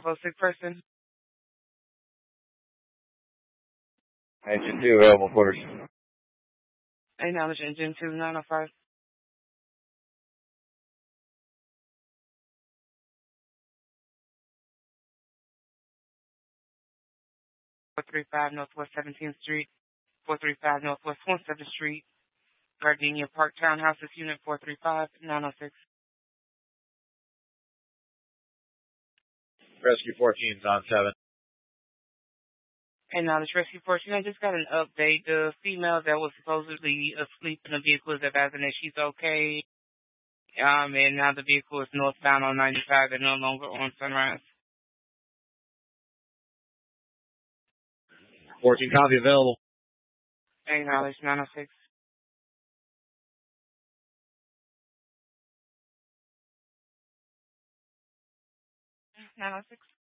506 person. Engine 2 available quarters. Acknowledge engine 2905. 435 Northwest 17th Street. 435 Northwest 17th Street. Gardenia Park Townhouses, Unit 435, 906. Rescue 14's on 7. Acknowledge Rescue 14. I just got an update. The female that was supposedly asleep in the vehicle is advising that she's okay. And now the vehicle is northbound on 95 and no longer on Sunrise. 14 copy available. Acknowledge 906. 906.